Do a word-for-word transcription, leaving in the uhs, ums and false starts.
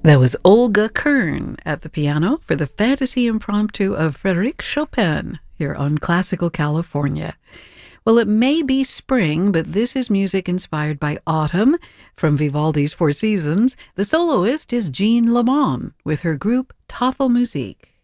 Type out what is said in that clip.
That was Olga Kern at the piano for the Fantasy Impromptu of Frédéric Chopin here on Classical California. Well, it may be spring, but this is music inspired by autumn from Vivaldi's Four Seasons. The soloist is Jean Lamont with her group Tafelmusik.